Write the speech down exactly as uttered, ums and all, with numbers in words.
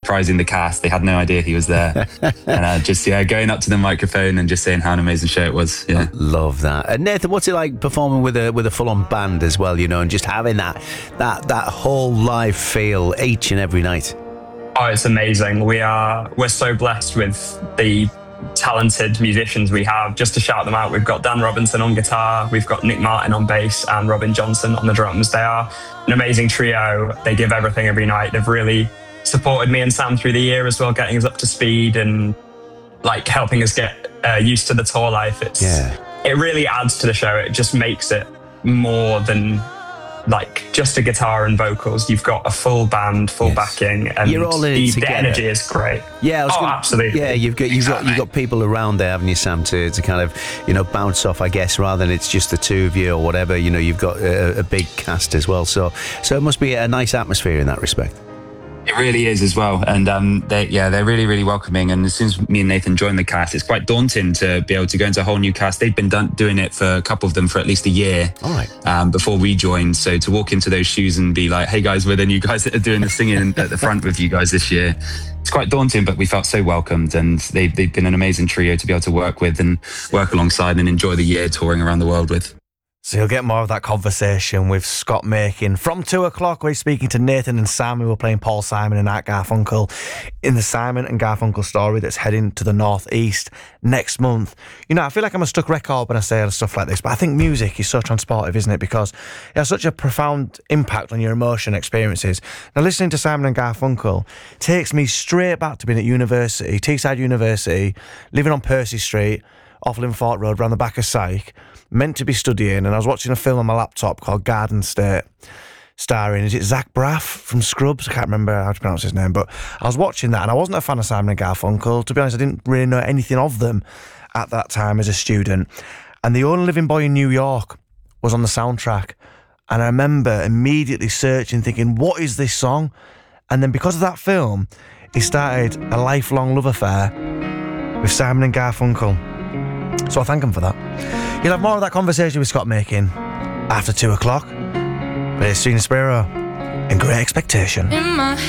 surprising the cast. They had no idea he was there. And uh, just, yeah, going up to the microphone and just saying how an amazing show it was. Yeah. I love that. And Nathan, what's it like performing with a with a full-on band as well, you know, and just having that that that whole live feel each and every night? Oh, it's amazing. We are, we're so blessed with the talented musicians we have. Just to shout them out, we've got Dan Robinson on guitar, we've got Nick Martin on bass, and Robin Johnson on the drums. They are an amazing trio. They give everything every night. They've really supported me and Sam through the year as well, getting us up to speed and like helping us get uh, used to the tour life. It's yeah. It really adds to the show. It just makes it more than like just a guitar and vocals. You've got a full band, full yes. backing, and You're all in the, it together. The energy is great. Yeah, I was oh, gonna, absolutely. Yeah, you've got you've exactly. got you've got people around there, haven't you, Sam, to to kind of, you know, bounce off, I guess, rather than it's just the two of you or whatever. You know, you've got a, a big cast as well, so so it must be a nice atmosphere in that respect. It really is as well. And um, they, yeah, they're really, really welcoming. And as soon as me and Nathan joined the cast, it's quite daunting to be able to go into a whole new cast. They've been done, doing it for a couple of them for at least a year. All right. Um, before we joined. So to walk into those shoes and be like, hey guys, we're the new guys that are doing the singing at the front with you guys this year. It's quite daunting, but we felt so welcomed, and they've, they've been an amazing trio to be able to work with and work alongside and enjoy the year touring around the world with. So you'll get more of that conversation with Scott Makin from two o'clock, where he's speaking to Nathan and Sam, who are playing Paul Simon and Art Garfunkel in the Simon and Garfunkel story that's heading to the Northeast next month. You know, I feel like I'm a stuck record when I say stuff like this, but I think music is so transportive, isn't it? Because it has such a profound impact on your emotion experiences. Now, listening to Simon and Garfunkel takes me straight back to being at university, Teesside University, living on Percy Street, off Linford Road, round the back of Psych, meant to be studying, and I was watching a film on my laptop called Garden State, starring, is it Zach Braff from Scrubs? I can't remember how to pronounce his name, but I was watching that, and I wasn't a fan of Simon and Garfunkel. To be honest, I didn't really know anything of them at that time as a student. And The Only Living Boy in New York was on the soundtrack, and I remember immediately searching, thinking, what is this song? And then because of that film, he started a lifelong love affair with Simon and Garfunkel. So I thank him for that. You'll have more of that conversation with Scott Makin after two o'clock. But it's Gina Spiro in Great Expectation. In my